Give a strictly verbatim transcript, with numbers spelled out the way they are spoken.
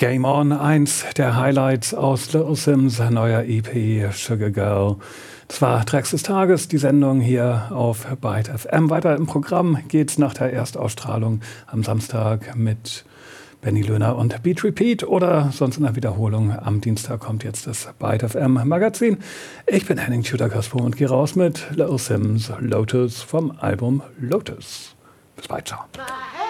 Game On, eins der Highlights aus Little Simz neuer E P Sugar Girl. Das war Tracks des Tages, die Sendung hier auf Byte F M. Weiter im Programm geht's nach der Erstausstrahlung am Samstag mit Benny Löhner und Beat Repeat oder sonst in der Wiederholung. Am Dienstag kommt jetzt das Byte F M Magazin. Ich bin Henning Tudor-Kasper und gehe raus mit Little Simz Lotus vom Album Lotus. Bis bald, ciao.